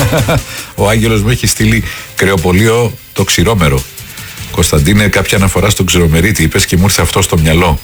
Ο Άγγελος μου έχει στείλει κρεοπολείο το Ξηρόμερο. Κωνσταντίνε, κάποια αναφορά στον Ξηρομερίτη είπες και μου ήρθε αυτό στο μυαλό.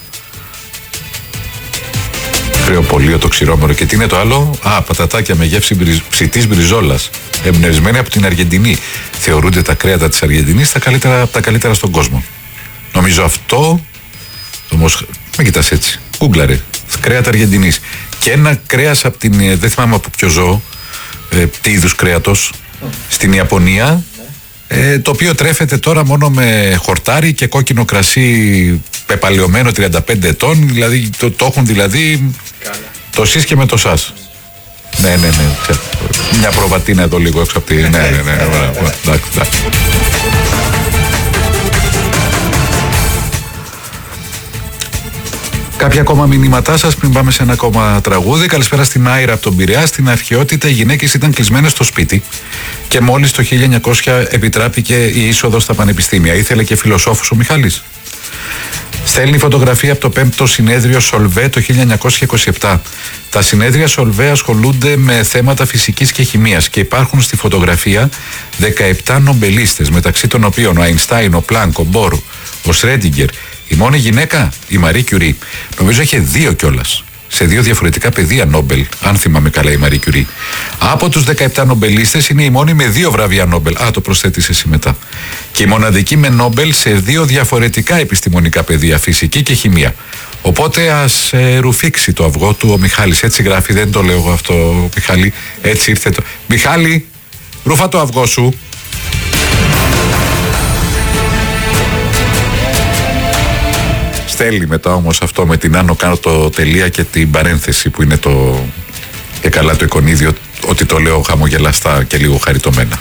Κρεοπολείο το Ξηρόμερο. Και τι είναι το άλλο? Πατατάκια με γεύση ψητής μπριζόλας. Εμπνευσμένοι από την Αργεντινή. Θεωρούνται τα κρέατα της Αργεντινής από τα καλύτερα στον κόσμο. Νομίζω αυτό. Όμως, με κοιτάς έτσι. Γκούγκλαρε. Κρέατα Αργεντινής. Και ένα κρέας από την. Δεν θυμάμαι από ποιο ζώο. Τι είδους κρέατος. Στην Ιαπωνία. Το οποίο τρέφεται τώρα μόνο με χορτάρι και κόκκινο κρασί πεπαλαιωμένο 35 ετών. Δηλαδή το έχουν δηλαδή. Καλά. Το σεις και με το σας. Ναι. Μια προβατίνα εδώ λίγο έξω από τη. Ναι. Εντάξει. Κάποια ακόμα μηνύματά σας πριν πάμε σε ένα ακόμα τραγούδι. Καλησπέρα στην Άιρα από τον Πειραιά. Στην αρχαιότητα οι γυναίκες ήταν κλεισμένες στο σπίτι και μόλις το 1900 επιτράπηκε η είσοδος στα πανεπιστήμια. Ήθελε και φιλοσόφους ο Μιχάλης. Στέλνει φωτογραφία από το 5ο συνέδριο Σολβέ το 1927. Τα συνέδρια Σολβέ ασχολούνται με θέματα φυσικής και χημείας και υπάρχουν στη φωτογραφία 17 νομπελίστες, μεταξύ των οποίων ο Αϊνστάιν, ο Πλάνκ, ο Μπόρ, ο Σρέντιγκερ. Η μόνη γυναίκα, η Μαρί Κιουρί. Νομίζω είχε 2 κιόλας. Σε 2 διαφορετικά πεδία Νόμπελ, αν θυμάμαι καλά, η Μαρί Κιουρί. Από τους 17 νομπελίστες είναι η μόνη με 2 βραβεία Νόμπελ. Το προσθέτεις εσύ μετά. Και η μοναδική με Νόμπελ σε 2 διαφορετικά επιστημονικά πεδία, φυσική και χημεία. Οπότε ας ρουφήξει το αυγό του ο Μιχάλης. Έτσι γράφει, δεν το λέω εγώ αυτό, Μιχάλη. Έτσι ήρθε το. Μιχάλη, ρούφα το αυγό σου. Στέλνει μετά όμως αυτό με την άνω κάτω τελεία και την παρένθεση που είναι το. Και καλά το εικονίδιο, ότι το λέω χαμογελαστά και λίγο χαριτωμένα.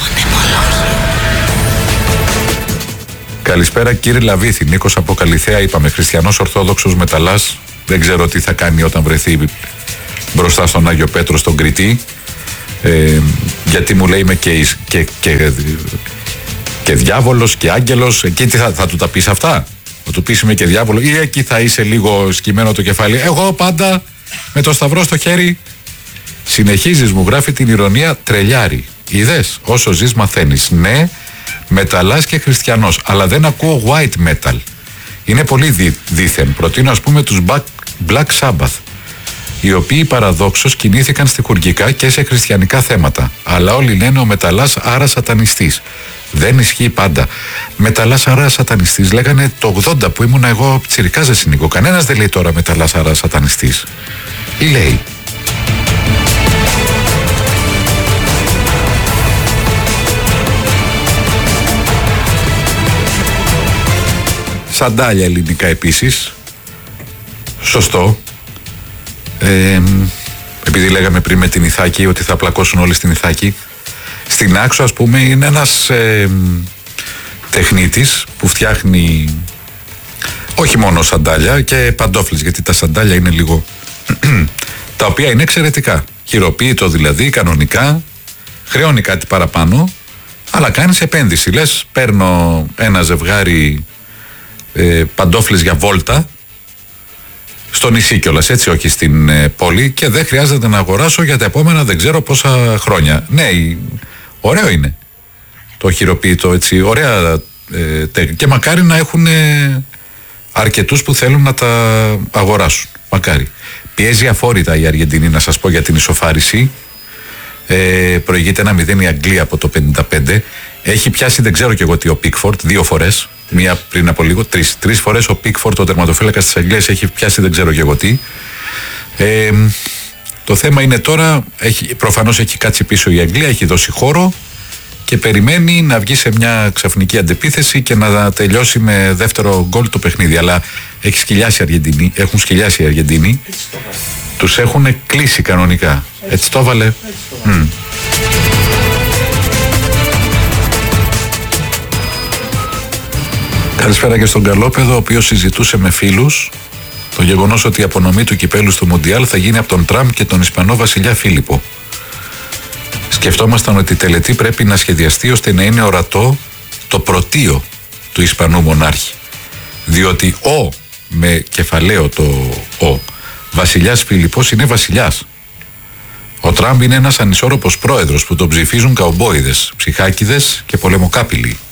Καλησπέρα κύριε Λαβίθη, Νίκος από Καλιθέα. Είπαμε χριστιανός Ορθόδοξος Μεταλλάς. Δεν ξέρω τι θα κάνει όταν βρεθεί μπροστά στον Άγιο Πέτρο στον Κρητή. Γιατί μου λέει είμαι και διάβολος και άγγελος. Εκεί τι θα του τα πεις αυτά? Θα του πεις είμαι και διάβολο, ή εκεί θα είσαι λίγο σκυμμένο το κεφάλι? Εγώ πάντα με το σταυρό στο χέρι. Συνεχίζεις, μου γράφει την ηρωνία, τρελιάρι. Είδες, όσο ζεις μαθαίνεις. Ναι, μεταλλάς και χριστιανός, αλλά δεν ακούω white metal. Είναι πολύ δίθεν. Προτείνω ας πούμε τους Black Sabbath, οι οποίοι παραδόξως κινήθηκαν στιχουργικά και σε χριστιανικά θέματα. Αλλά όλοι λένε ο μεταλλάς άρα σατανιστής. Δεν ισχύει πάντα. Μεταλλάς άρα σατανιστής λέγανε το 80 που ήμουν εγώ τσιρικάζα συνήγω. Κανένας δεν λέει τώρα μεταλλάς άρα σατανιστής. Ή λέει? Σαντάλια ελληνικά επίσης. Σωστό. Επειδή λέγαμε πριν με την Ιθάκη ότι θα πλακώσουν όλοι στην Ιθάκη. Στην Άξο ας πούμε είναι ένας τεχνίτης που φτιάχνει όχι μόνο σαντάλια και παντόφλες, γιατί τα σαντάλια είναι λίγο τα οποία είναι εξαιρετικά. Χειροποίητο δηλαδή, κανονικά, χρεώνει κάτι παραπάνω, αλλά κάνεις επένδυση. Λες παίρνω ένα ζευγάρι παντόφλες για βόλτα στο νησί κιόλας, έτσι, όχι στην πόλη, και δεν χρειάζεται να αγοράσω για τα επόμενα δεν ξέρω πόσα χρόνια. Ναι, ωραίο είναι το χειροποίητο, έτσι, ωραία και μακάρι να έχουν αρκετούς που θέλουν να τα αγοράσουν. Μακάρι. Πιέζει αφόρητα η Αργεντινή, να σας πω, για την ισοφάριση. Προηγείται 1-0 η Αγγλία από το 55. Έχει πιάσει δεν ξέρω και εγώ τι ο Πίκφορντ 2 φορές. Μία πριν από λίγο, 3 φορές ο Πίκφορντ, ο τερματοφύλακας της Αγγλίας, έχει πιάσει δεν ξέρω και εγώ τι. Το θέμα είναι τώρα, προφανώς έχει κάτσει πίσω η Αγγλία, έχει δώσει χώρο και περιμένει να βγει σε μια ξαφνική αντεπίθεση και να τελειώσει με δεύτερο γκολ το παιχνίδι. Αλλά έχει σκυλιάσει η Αργεντινή, έχουν σκυλιάσει οι Αργεντινοί, τους έχουν κλείσει κανονικά. Έτσι το έβαλε. Καλησπέρα και στον Καλόπεδο, ο οποίος συζητούσε με φίλους το γεγονός ότι η απονομή του κυπέλου στο Μουντιάλ θα γίνει από τον Τραμπ και τον Ισπανό βασιλιά Φίλιππο. Σκεφτόμασταν ότι η τελετή πρέπει να σχεδιαστεί ώστε να είναι ορατό το πρωτείο του Ισπανού μονάρχη. Διότι με κεφαλαίο το βασιλιάς Φίλιππος είναι βασιλιάς. Ο Τραμπ είναι ένας ανισόρροπος πρόεδρος που τον ψηφίζουν καουμπόιδες, ψυχάκιδες και πολεμοκάπηλοι.